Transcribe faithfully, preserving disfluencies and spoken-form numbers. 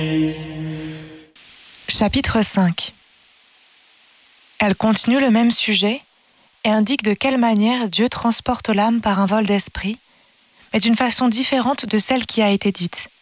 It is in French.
Chapitre cinq. Elle continue le même sujet et indique de quelle manière Dieu transporte l'âme par un vol d'esprit, mais d'une façon différente de celle qui a été dite.